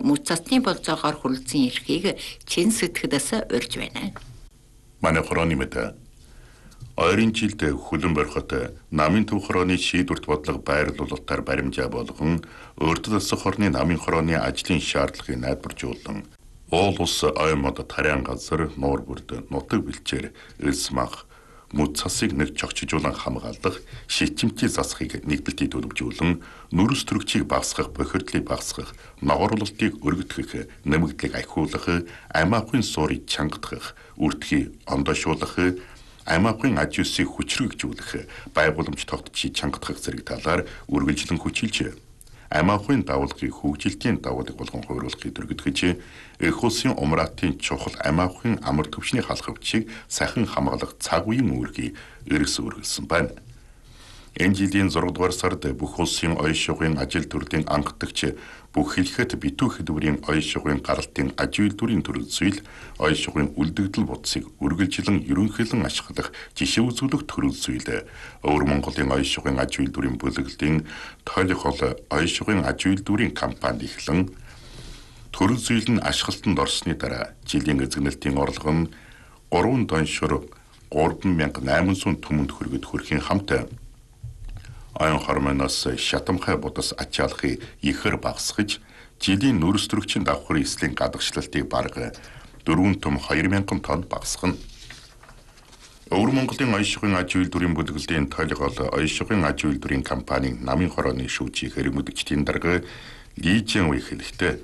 мөц цасны болцоогоор хүрлцэн ирэхийг чин сэтгэлдээс урьж байна. Манай хорооны мэд ойрын жилд хүлэн бориход намын төв хорооны шийдвэрт бодлого байрлуулалтаар баримжаа болгон өөртөө засах хорны намын хорооны ажлын шаардлагыг найдваржуулан уул ус оймод тариан газар нуур бүрд нутаг бэлчээр элс мах мөц цасыг нэг чогчжуулан хамгаалах шичмчийн засахыг нэгдэлтий төлөвжүүлэн нүрс төрөгчийг багасгах, бохирдлыг багасгах, ногоорлолтыг өргөдгөх, нэмэгдлийг ахиулах, аймаахын суурийг чангадах, үрдхий ондошуулах, аймаахын аж үсийг хүчрэгжүүлэх, байгууламж тогтчийг чангадах зэрэг талаар үргэлжлэн хүчилж аймаахын давалгыг хөгжилтийн давалгыг болгон хойруулахыг дөргөдгөж эх улсын умраатын чухал аймаахын амар төвчний халахвчийг сахин хамгаалах цаг үеийн үүргийг эргэс үргэлсэн байна. Энэ жилийн 6 дугаар сард бүх улсын оюун шугын ажил төрлийн анхдагч бүх хэлхэт битүү хөдвөрийн оюун шугын гаралтын аж үйлдвэрийн төрөлсөйл оюун шугын үлдэгдэл бодсыг үргэлжлэн ерөнхийлөн ашиглах жишээ үзүүлэх төрөлсөйл Өвөр Монголын оюун шугын аж үйлдвэрийн бүлэглэлийн тойлох хол оюун шугын аж үйлдвэрийн компани эхлэн төрөлсөйл нь ашиглалтанд орсны дараа жилийн эзэгнэлтийн орлого нь 3 доншор 3800 түмэнд хүргэд хүрэхийн хамт оюун хормоноос шатамхай бодос ачаалахыг ихэр багасгаж жилийн нүрс төрөгчийн давхар эслийн гадагшлалтыг бараг 4 том 2000 тонн багасгана. Өвөр Монголын оюун шугын аж үйлдвэрийн бүлэглэлийн тойлгол оюун шугын аж үйлдвэрийн компанийн намын хорооны шүүжийг хэрэгмүдэгчдийн дарга Лижэн үе хэлэхдээ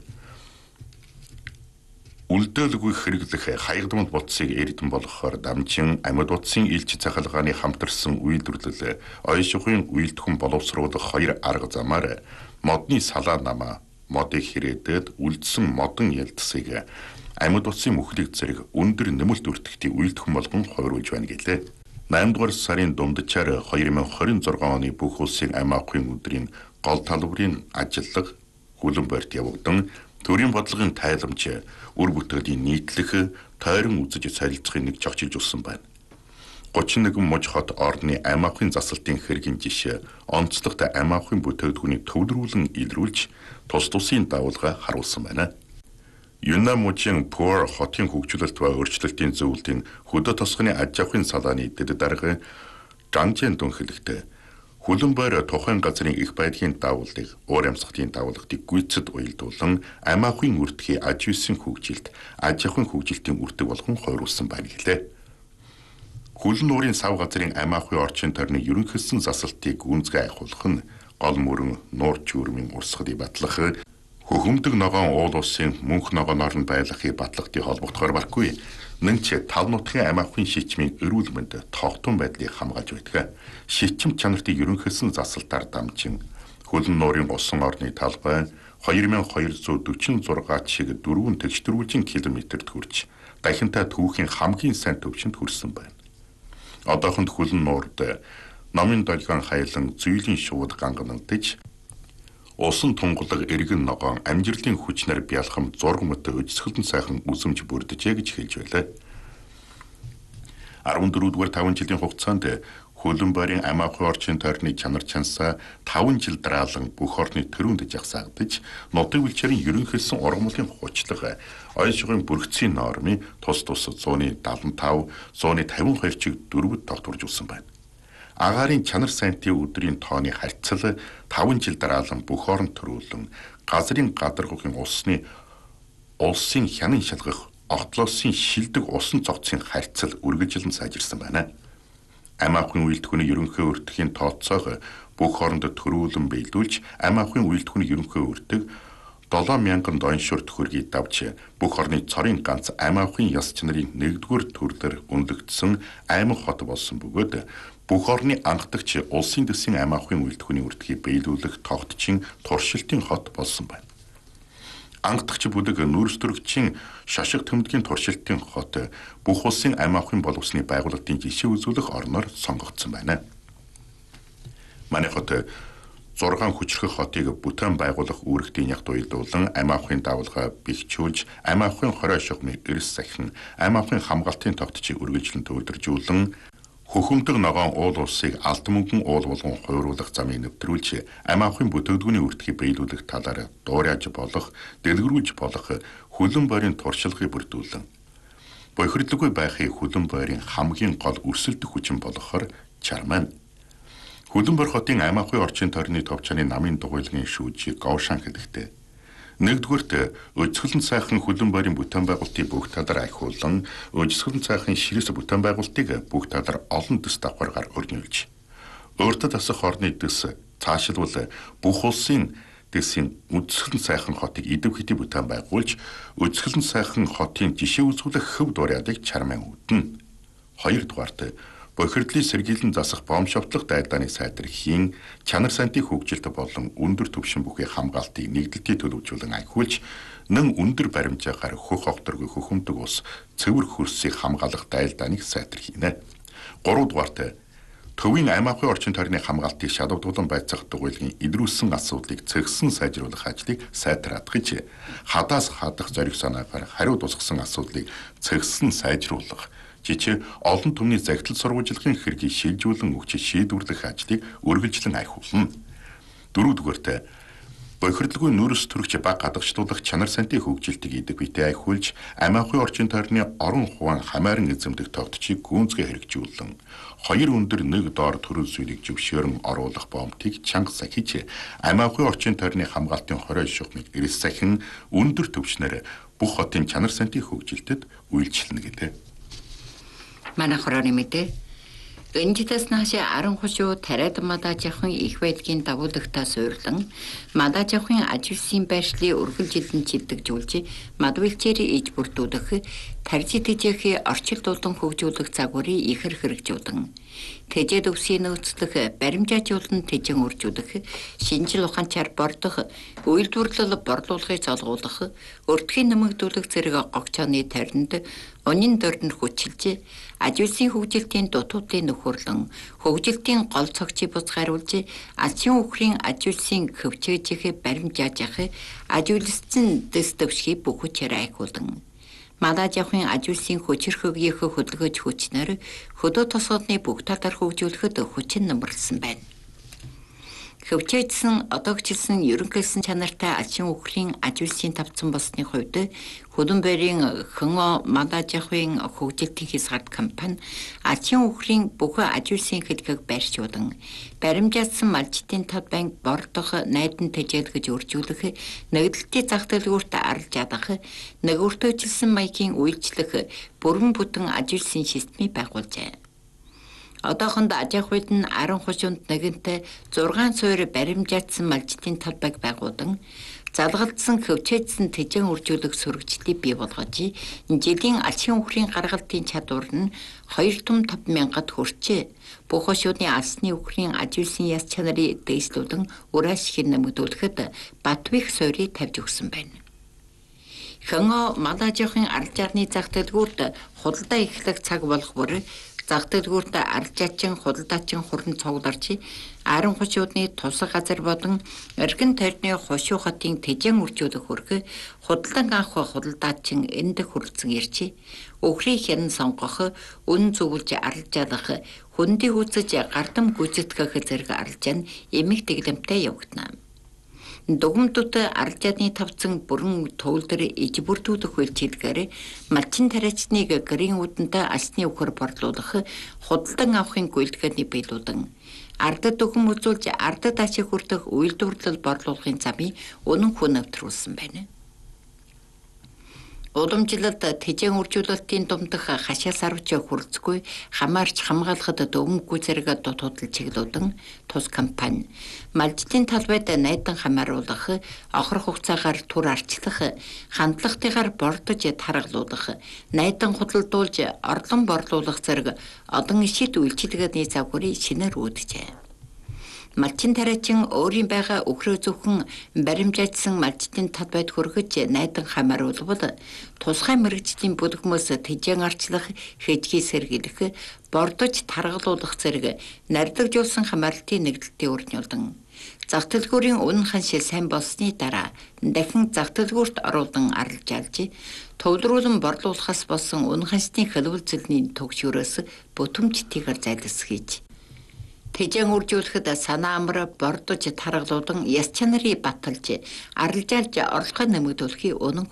үлдээлгүй хэрэглэх хаягдмал бодсыг эрдэн болгохоор дамжин амьд утсын илч цахалгааны хамтарсан үйлдвэрлэл оюун шугын үйлдвэн боловсруулах хоёр арга замаар модны салаа намаа модыг хэрээдэд үлдсэн модон ялдсыг амьд утсын мөхлийг зэрэг өндөр нэмэлт өртөгтийг үйлдвэн болгон хойруулж байна гэлээ. 8 дугаар сарын дундчаар 2026 оны бүх улсын аймаахын өдрийн гол талбарын ажиллаг хүлэн барьт явагдан төрийн бодлогын тайламж үр бүтээлийн нийтлэх тойрон үзэж солилцохын нэг зохицуулж өгсөн байна. 31 муж хот орны аймаахын засалтын хэргийн жишээ онцлогт аймаахын бүтээгдэхүүнийг төвлөрүүлэн илрүүлж тус тусын давалгаа харуулсан байна. Юннам мужийн Пур хотын хөгжүүлэлт ба өөрчлөлтийн зөвлөлийн хөдөө тосгоны аж ахуйн салааны дэд дарга Жанжен дүнхэлэгт хүлэн байр тухайн газрын их байдлын давалгыг уур амьсгалын давалгыг гүйцэд уялдуулан аймаахын үрдхий аж үйлсийн хөгжилт, аж ахуйн хөгжилтийн үрдэг болгон хойруулсан байна гэлээ. Хүлэн нуурын сав газрын аймаахын орчин тойрны ерөнхийлсөн засалтыг гүнзгий ахиулах нь гол мөрөн нуур чүүрмийн урсгалыг батлах, хөхөмдөг ногоон уул улсын мөнх ногооноор нь байлгахыг батлагтыг холбогдохоор баргүй. Нэнч тав нутгийн аймаахын шичмийн эрүүл мэнд тогтун байдлыг хамгаалж байдаг. Шичм чанартыг ерөнхийлсөн засалтаар дамжин хүлэн нуурын усан орны талбай 2246 чиг 4 тэгштрүүлжин километрт хүрч дахинтай түүхийн хамгийн сайн төвчөнд хүрсэн байна. Одоохонд хүлэн нуурд номын долгион хайлан зүйлийн шууд ганганагдж усан тунгалаг эргэн ногоон амжилтын хүчнэр бялхам зург мэт өжсгөлн сайхан үзэмж бүрдэжээ гэж хэлж байлаа. 14 дугаар 5 жилийн хугацаанд хөлөн байрын аймаахын орчин тойрны чанар чансаа 5 жил дараалан бүх орны төрөнд жагсаагдаж нутаг бэлчээрийн ерөнхийлсөн ургамлын хучлага оюун шугын бүргэцийн нормын тус 175, 152 чиг 4-д тогтворжуулсан байна. Агаарын чанар сантийн өдрийн тооны харьцал 5 жил дараалан бүх орон төрүүлэн газрын гадаргуухийн улсын хянан шалгах отлоосын шилдэг усан цогцын харьцал үргэлжлэн сайжирсан байна. Аймаахын үйлдвэрийн ерөнхий өртөхийн тооцоог бүх оронд төрүүлэн биелүүлж аймаахын үйлдвэрийн ерөнхий өртөг 7000 доншор төхөргийг давж бүх орны цорын ганц аймаахын яс чанарын 1-р төрлөөр өнлөгдсөн аймаг хот болсон бөгөөд бүх орны анхдагч улсын дэсийн аймаахын үйлдвэрийн өртгийг биелүүлэх тогтчин туршилтын хот болсон байна. Анхдагч бүлэг нүрс төрөгчийн шашиг төмдгийн туршилтын хот бүх улсын аймаахын боловсны байгууллагын жишээ үзүүлэх орноор сонгогдсон байна. Манай хот 6 хүчрэх хотыг бүтээн байгуулах үүрэгтийн ягт уялдуулан аймаахын давалгаа бэхжүүлж аймаахын хорой шугамыг эрс сахин аймаахын хамгаалтын тогтчийг үргэлжлэн төвлөржүүлэн хөхөмдөг ногоон уул улсыг алд мөнгөн уул болгон хувируулах замыг нэвтрүүлж амь авахын бүтээгдэхүүний үртгийг биелүүлэх талаар дуурайж болох, дэлгэрүүлж болох хөлөн бойрын туршлагыг бүрдүүлэн бохирдлоггүй байхыг хөлөн бойрын хамгийн гол өрсөлдөх хүчин болохоор чарман. Хөлөн бор хотын амь авахын орчин тойрны товчооны намын дугуйлгын шүүжийг Говшан хэлэхдээ нэгдүгürt өжсгөлн сайхан хөлөн бойрын бүтээн байгуулалтын бүх талаар ахиулан өжсгөлн сайхан ширээс бүтээн байгуулалтыг бүх талаар олон дэс давхаргаар өрнүүлж өөртөө тасах орны дэс цаашилбал бүх улсын дэсийн өжсгөлн сайхан хотыг идэв хити бүтээн байгуулж өжсгөлн сайхан хотын жишээ үзүүлэх хөв дуурайдыг чарман үүднэ. Хоёрдугаарт бохирдлыг сэргийлэн засах бом шовтлох дайдааны сайдэрхийн чанар сантын хөгжилт болон өндөр түвшин бүхий хамгаалтыг нэгдэлтийн төлөвжүүлэн ахиулж нэн өндөр баримжаагаар хөх огторгүй хөхөмдөг ус цэвэр хөрсийг хамгаалах дайдааныг сайдэрхийнэ. Гуравдугаарт төвийн амь авахын орчин тойрны хамгаалтыг шалгуулан байцаах дугуйлгын илрүүлсэн асуудлыг цэгсэн сайжруулах ажлыг сайтраадгаж хадаас хадах зориг санаагаар хариу тусгасан асуудлыг цэгсэн сайжруулах жичээ олон түмний загтал сурвалжлагын хэргийг шилжүүлэн өгч шийдвэрлэх ажлыг үргэлжлэн ахиулна. Дөрөвдүгээрт бохирдлоггүй нүрс төрөгч баг гадагшлуулах чанар сантын хөгжилтийг идэг битэй ахиулж амь авахын орчин тойрны орон хуван хамааран эзэмдэх тогтчийг гүнзгий хэрэгжүүлэн хоёр өндөр нэг доор төрөл зүйлийг зөвшөөрөн оруулах бомтыг чанга сахиж амь авахын орчин тойрны хамгаалтын хорой шухныг эрс сахин өндөр төвчнөр бүх хотын чанар сантын хөгжилтэд үйлчлэнэ гэдэг. Манай хорооны мэдээ Энэжидээс нааш 10 хошуу тариад мадаа жавхан их байдгийн дагуулагтаа суйрлан мадаа жавхан ажилсын байршлыг үргэлжилэн чилдэгжүүлж мадвилчээр иж бүрдүүлэх таржи тэжээхий орчил дулан хөгжүүлэх загварыг ихэр хэрэгжүүлэн тэжээд өвсийн нөөцлөх баримжаажуулан тэжэн үржүүлэх шинжил ухаанчаар бордох үйлдвэрлэл борлуулгыг золгуулах өртгийн нэмэгдүүлэх зэрэг гогчооны таринд онин дөрн хүчилж ажилсын хөгжилтийн дутуудын нөхөрлөн хөгжилтийн гол цогцыг бузгааруулж ачийн үхрийн ажилсын хөвчөөжих баримжаажих ажилсцэн дэс төвшгийг бүхүчээр айхуулан мадаа жавхын ажилсын хүчирхөгийг хөдөлгөж хүчнэр хөдөө тосгодны бүх талаар хөгжүүлэхэд хүчин нэмэрлсэн байна. Хөвчөөжсөн одоогчлсан ерөнхийдсэн чанартай ачийн үхрийн ажилсын тавцсан болсны хувьд хөлөн байрын хönö мадаа жавхын хөгжилтийн хязгаарт компани ачийн үхрийн бүхэн ажилсын хэлхэг байршуулан баримжаадсан малчтын тод банк бордох найдан тэжээлгэж өржүүлэх нэгдэлтийн зах дэлгүүрт арилж ядах нөгөөртөөжилсэн маягийн үйлчлэх бүрэн бүтэн ажилсын системийг байгуулжээ. Одоохонд ажихуйд нь 10 хошуунд нэгэнтээ 6 суур баримжаадсан малчтын талбайг байгуулан залгалдсан хөвчөөдсөн тэжэн үржүүлэх сүрэгчлийг бий болгож жилийн ачийн үхрийн гаргалтын чадвар нь 2,500,000-д хүрчээ. Бүх хошууны алсны үхрийн ажилсын яс чанарыг дээшлүүлэн үр ашиг нэмэгдүүлэхэд Батбих суурийг тавьж өгсөн байна. хönö мадаа жавхын арилжааны зах дэлгүүрт худалдаа эхлэх цаг болох бүр зах дэлгүүрт арилжаачин худалдаачин хуран цугларч 10 хошуудны тусах газар болон эргэн тойрны хошуу хотын тэжэн үржүүлэх хүрх худалдан авах худалдаачин энд хүрэлцэн ирж өхрийн хэрэн сонгох үн зөвлөж арилжаалах хүндийг үүсэж гардам гүйцэтгэх зэрэг арилжаан эмэг дэглэмтэй явагдана. Дугмдут арилжааны тавцан бүрэн төвлөр иж бүрдүүлэх үйлчилгээр малчин тариачныг гэрийн үдэндээ алсны үхэр борлуулах худалдан авахын гүйлтгэний биелүүлэн ардад дөхөн үзүүлж ардад ашиг хүртэх үйлдвэрлэл борлуулахын замыг үнэн хүн нэвтрүүлсэн байна. Уламжлалт тэжэн үржүүлэлтийн думдах хашаа сарвч хүрэлцгүй хамаарч хамгаалахад дөвөнггүй зэрэг дутуудал чиглүүлэн тус компани малжтын талбайд найдан хамааруулах охор хугацаагаар түр арчлах хандлагатайгаар бордож таргалуулах найдан худалдуулж орлон борлуулах зэрэг одон ишид үйлчилгээний загварыг шинээр үүджээ. Малчин тариачин өөрийн байгаа өхрөө зөвхөн баримжаажсан малчтын талбайд хүргэж найдан хамааруулбал тусгай мэрэгжлийн бүлгмөөс тэжэн арчлах хэжгийг сэргийлэх бордож таргалуулах зэрэг нардагжуулсан хамаарлтын нэгдэлтийн өрнөлдөн Зах төлгүүрийн үнэн ханшил сайн болсны дараа дахин зах төлгүүрт оруулан арилж алж төвлөрүүлэн борлуулахаас болсон үнэн ханшны хэлбэлзэлний төгшөрөөс бүтэмжтэйгээр зайлсхийж тэжэн үржүүлэхэд санаа амар бордож таргалуулан яс чанарыг баталж арилжаалж орлогоо нэмэгдүүлэхийг үнэн